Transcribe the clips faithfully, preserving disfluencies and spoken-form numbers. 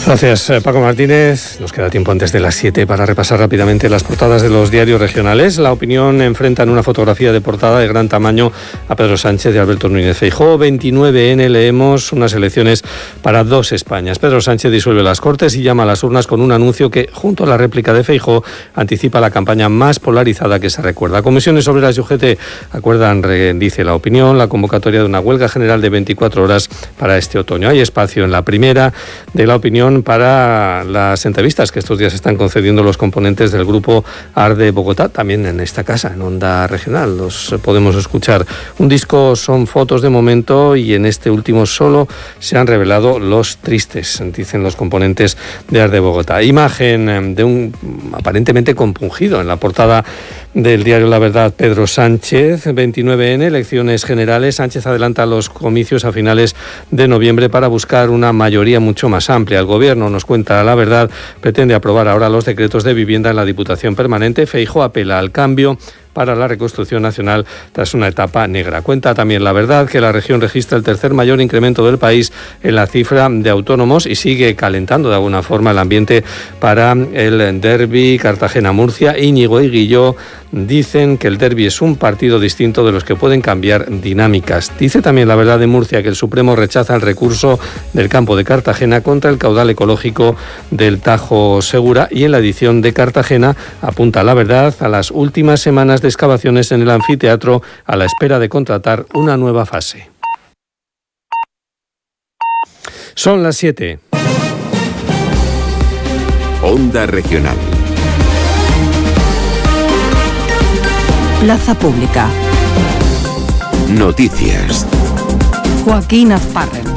Gracias, Paco Martínez. Nos queda tiempo antes de las siete para repasar rápidamente las portadas de los diarios regionales. La Opinión enfrenta en una fotografía de portada de gran tamaño a Pedro Sánchez y Alberto Núñez Feijóo. veintinueve ene leemos unas elecciones para dos Españas. Pedro Sánchez disuelve las Cortes y llama a las urnas con un anuncio que, junto a la réplica de Feijóo, anticipa la campaña más polarizada que se recuerda. Comisiones Obreras y U G T acuerdan, dice La Opinión, la convocatoria de una huelga general de veinticuatro horas para este otoño. Hay espacio en la primera de La Opinión para las entrevistas que estos días están concediendo los componentes del grupo Arde Bogotá, también en esta casa, en Onda Regional. Los podemos escuchar. Un disco son fotos de momento y en este último solo se han revelado los tristes, dicen los componentes de Arde Bogotá. Imagen de un aparentemente compungido en la portada del diario La Verdad, Pedro Sánchez. veintinueve ene, elecciones generales. Sánchez adelanta los comicios a finales de noviembre para buscar una mayoría mucho más amplia. El gobierno, nos cuenta La Verdad, pretende aprobar ahora los decretos de vivienda en la Diputación Permanente. Feijóo apela al cambio para la reconstrucción nacional tras una etapa negra. Cuenta también La Verdad que la región registra el tercer mayor incremento del país en la cifra de autónomos y sigue calentando de alguna forma el ambiente para el derbi Cartagena-Murcia. Íñigo y Guilló dicen que el derbi es un partido distinto de los que pueden cambiar dinámicas. Dice también La Verdad de Murcia que el Supremo rechaza el recurso del campo de Cartagena contra el caudal ecológico del Tajo Segura, y en la edición de Cartagena apunta La Verdad a las últimas semanas de excavaciones en el anfiteatro a la espera de contratar una nueva fase. Son las siete. Onda Regional. Plaza Pública. Noticias. Joaquín Azparren.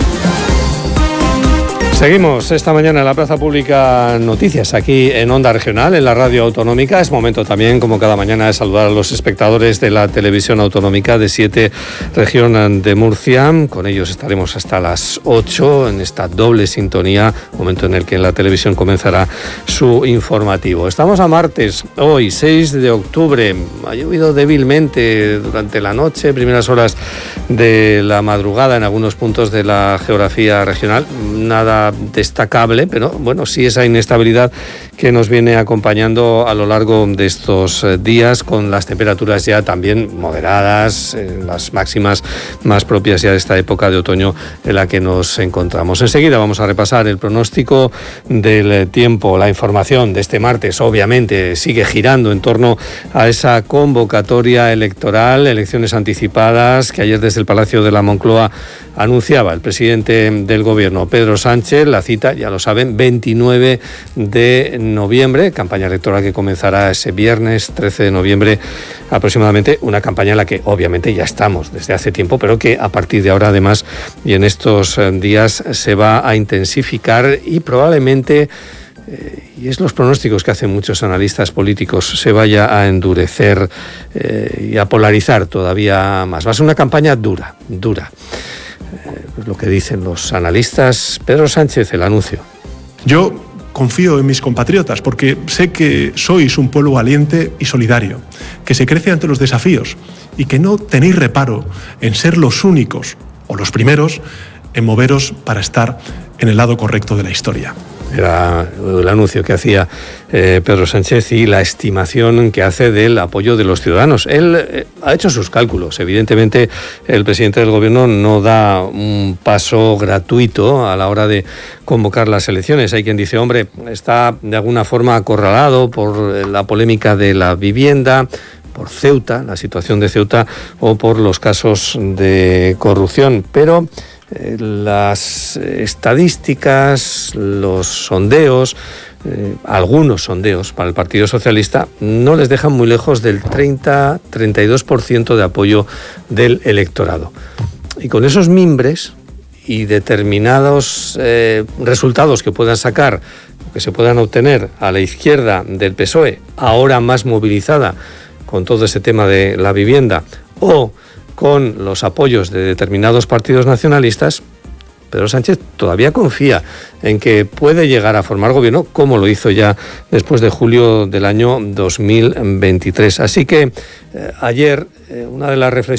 Seguimos esta mañana en la Plaza Pública Noticias, aquí en Onda Regional, en la radio autonómica. Es momento también, como cada mañana, de saludar a los espectadores de la televisión autonómica de siete, región de Murcia. Con ellos estaremos hasta las ocho en esta doble sintonía, momento en el que en la televisión comenzará su informativo. Estamos a martes, hoy, seis de octubre. Ha llovido débilmente durante la noche, primeras horas de la madrugada en algunos puntos de la geografía regional. Nada destacable, pero bueno, sí esa inestabilidad que nos viene acompañando a lo largo de estos días, con las temperaturas ya también moderadas, eh, las máximas más propias ya de esta época de otoño en la que nos encontramos. Enseguida vamos a repasar el pronóstico del tiempo. La información de este martes obviamente sigue girando en torno a esa convocatoria electoral, elecciones anticipadas, que ayer desde el Palacio de la Moncloa anunciaba el presidente del gobierno, Pedro Sánchez. La cita, ya lo saben, veintinueve de noviembre, campaña electoral que comenzará ese viernes trece de noviembre aproximadamente, una campaña en la que obviamente ya estamos desde hace tiempo, pero que a partir de ahora además y en estos días se va a intensificar y probablemente, eh, y es los pronósticos que hacen muchos analistas políticos, se vaya a endurecer eh, y a polarizar todavía más. Va a ser una campaña dura, dura. Eh, lo que dicen los analistas. Pedro Sánchez, el anuncio. Yo confío en mis compatriotas porque sé que sois un pueblo valiente y solidario, que se crece ante los desafíos y que no tenéis reparo en ser los únicos o los primeros en moveros para estar en el lado correcto de la historia. Era el anuncio que hacía eh, Pedro Sánchez y la estimación que hace del apoyo de los ciudadanos. Él eh, ha hecho sus cálculos. Evidentemente, el presidente del gobierno no da un paso gratuito a la hora de convocar las elecciones. Hay quien dice, hombre, está de alguna forma acorralado por la polémica de la vivienda, por Ceuta, la situación de Ceuta, o por los casos de corrupción. Pero las estadísticas, los sondeos, eh, algunos sondeos para el Partido Socialista no les dejan muy lejos del treinta a treinta y dos por ciento de apoyo del electorado. Y con esos mimbres y determinados eh, resultados que puedan sacar, que se puedan obtener a la izquierda del P S O E, ahora más movilizada con todo ese tema de la vivienda, o con los apoyos de determinados partidos nacionalistas, Pedro Sánchez todavía confía en que puede llegar a formar gobierno, como lo hizo ya después de julio del año dos mil veintitrés. Así que eh, ayer eh, una de las reflexiones